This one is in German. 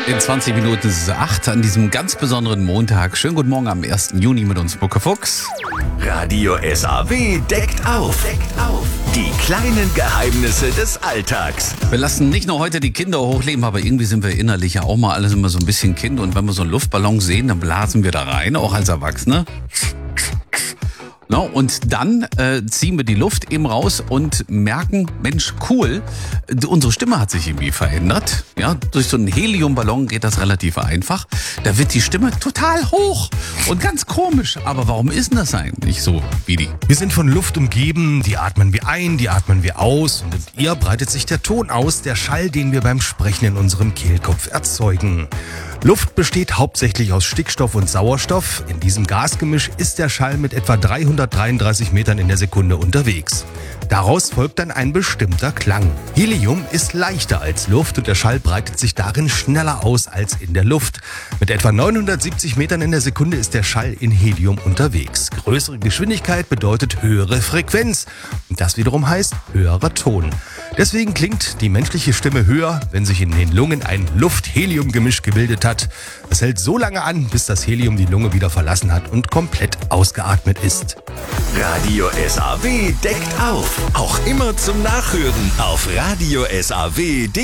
In 20 Minuten ist es 8 an diesem ganz besonderen Montag. Schönen guten Morgen am 1. Juni mit uns, Muckefuchs. Radio SAW deckt auf. Die kleinen Geheimnisse des Alltags. Wir lassen nicht nur heute die Kinder hochleben, aber irgendwie sind wir innerlich ja auch mal alles immer so ein bisschen Kind. Und wenn wir so einen Luftballon sehen, dann blasen wir da rein, auch als Erwachsene. No, und dann ziehen wir die Luft eben raus und merken, Mensch, cool, unsere Stimme hat sich irgendwie verändert. Ja, durch so einen Heliumballon geht das relativ einfach. Da wird die Stimme total hoch und ganz komisch. Aber warum ist denn das eigentlich so, Vidi? Wir sind von Luft umgeben, die atmen wir ein, die atmen wir aus und in ihr breitet sich der Ton aus, der Schall, den wir beim Sprechen in unserem Kehlkopf erzeugen. Luft besteht hauptsächlich aus Stickstoff und Sauerstoff. In diesem Gasgemisch ist der Schall mit etwa 333 Metern in der Sekunde unterwegs. Daraus folgt dann ein bestimmter Klang. Helium ist leichter als Luft und der Schall breitet sich darin schneller aus als in der Luft. Mit etwa 970 Metern in der Sekunde ist der Schall in Helium unterwegs. Größere Geschwindigkeit bedeutet höhere Frequenz. Und das wiederum heißt höherer Ton. Deswegen klingt die menschliche Stimme höher, wenn sich in den Lungen ein Luft-Helium-Gemisch gebildet hat. Es hält so lange an, bis das Helium die Lunge wieder verlassen hat und komplett ausgeatmet ist. Radio SAW deckt auf. Auch immer zum Nachhören auf radiosaw.de.